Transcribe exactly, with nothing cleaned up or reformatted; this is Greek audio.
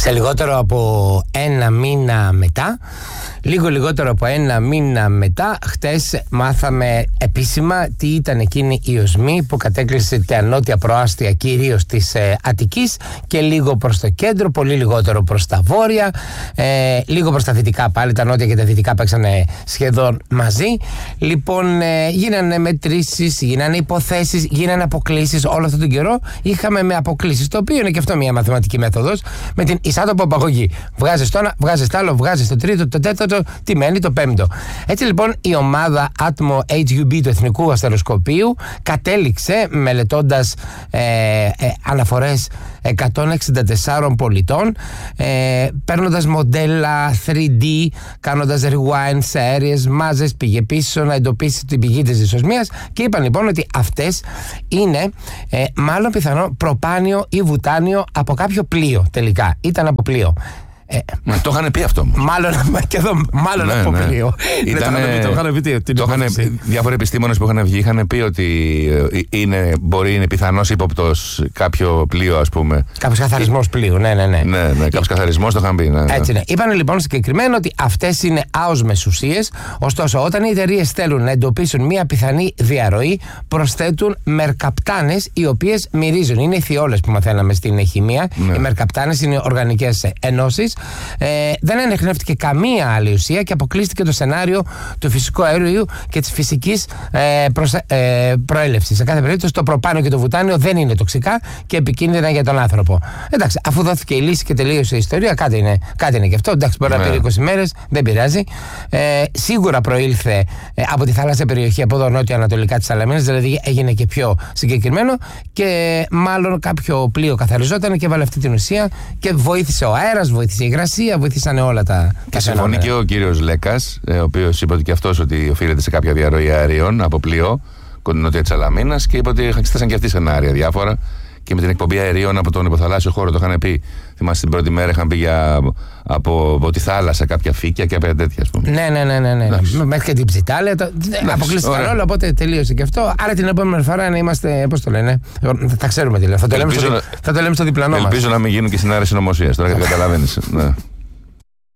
Σε λιγότερο από ένα μήνα μετά, λίγο λιγότερο από ένα μήνα μετά, χτες μάθαμε επίσημα τι ήταν εκείνη η οσμή που κατέκλυσε τα νότια προάστια κυρίως της ε, Αττικής και λίγο προς το κέντρο, πολύ λιγότερο προς τα βόρεια, ε, λίγο προς τα δυτικά πάλι, τα νότια και τα δυτικά παίξανε σχεδόν μαζί. Λοιπόν, ε, γίνανε μετρήσεις, γίνανε υποθέσεις, γίνανε αποκλήσεις. Όλο αυτόν τον καιρό είχαμε με αποκλήσεις, το οποίο είναι και αυτό μια μαθηματική μέθοδος, με την ισάτοπο απαγωγή. Βγάζεις το ένα, βγάζεις το άλλο, βγάζεις το τρίτο, το τέταρτο, τι μένει το πέμπτο. Έτσι λοιπόν η ομάδα Atmo έιτς γιου μπι του Εθνικού Αστεροσκοπείου κατέληξε, μελετώντας ε, ε, αναφορές εκατόν εξήντα τεσσάρων πολιτών, ε, παίρνοντας μοντέλα θρι ντι, κάνοντας rewind σε αέριες μάζες, πήγε πίσω να εντοπίσει την πηγή της δυσοσμίας και είπαν λοιπόν ότι αυτές είναι ε, μάλλον πιθανό προπάνιο ή βουτάνιο από κάποιο πλοίο. Τελικά ήταν από πλοίο. Ε, Μα το είχαν πει αυτό. Μάλλον και εδώ, μάλλον ναι, από ναι. πλοίο. Ήτανε, το είχαν πει. Τι, το είχαν, διάφοροι επιστήμονες που είχαν βγει είχαν πει ότι είναι, μπορεί, είναι πιθανός ύποπτος κάποιο πλοίο, ας πούμε. Κάποιος καθαρισμός πλοίου, ναι, ναι, ναι. Ναι, ναι, κάποιος καθαρισμός το είχαν πει. Ναι, ναι. Έτσι είναι. Είπαν λοιπόν συγκεκριμένα ότι αυτές είναι άοσμες ουσίες. Ωστόσο, όταν οι εταιρείες θέλουν να εντοπίσουν μια πιθανή διαρροή, προσθέτουν μερκαπτάνες οι οποίες μυρίζουν. Είναι οι θιόλες που μαθαίναμε στην χημεία. Ναι. Οι μερκαπτάνες είναι οργανικές ενώσεις. Ε, δεν ενεχνεύτηκε καμία άλλη ουσία και αποκλείστηκε το σενάριο του φυσικού αερίου και της φυσικής ε, προσε, ε, προέλευσης. Σε κάθε περίπτωση, το προπάνιο και το βουτάνιο δεν είναι τοξικά και επικίνδυνα για τον άνθρωπο. Εντάξει, αφού δόθηκε η λύση και τελείωσε η ιστορία, κάτι είναι, κάτι είναι και αυτό. Εντάξει, μπορεί να πήρε είκοσι μέρες, δεν πειράζει. Ε, σίγουρα προήλθε ε, από τη θαλάσσια περιοχή, από εδώ νότιο-ανατολικά της Σαλαμίνας, δηλαδή έγινε και πιο συγκεκριμένο και μάλλον κάποιο πλοίο καθαριζόταν και έβαλε αυτή την ουσία και βοήθησε ο αέρας, βοήθησε η υγρασία, βοήθησαν όλα τα. Και συμφωνεί και ο κύριος Λέκας, ο οποίος είπε ότι και αυτός ότι οφείλεται σε κάποια διαρροή αερίων από πλοίο νότια της Σαλαμίνας και είπε ότι εξετάσαν και αυτοί σενάρια διάφορα και με την εκπομπή αερίων από τον υποθαλάσσιο χώρο. Το είχαν πει. Θυμάστε την πρώτη μέρα είχαν πει για, από, από τη θάλασσα κάποια φύκια και κάποια τέτοια, ας πούμε. Ναι, ναι, ναι. ναι, ναι. Μέχρι και την ψιτάλια. Το... Αποκλείστηκαν όλα, οπότε τελείωσε και αυτό. Άρα την επόμενη φορά να είμαστε, πώς το λένε, θα ξέρουμε τι λέμε. Θα το λέμε, στο, να... θα το λέμε στο διπλανό μας. Ελπίζω να μην γίνουν και σενάρια συνωμοσίας. Τώρα καταλαβαίνεις. Ναι.